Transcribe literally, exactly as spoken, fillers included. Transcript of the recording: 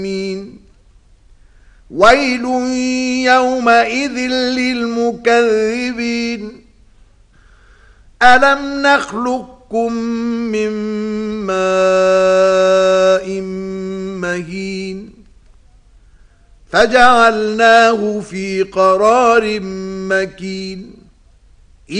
ويل يومئذ للمكذبين ألم نخلقكم من ماء مهين فجعلناه في قرار مكين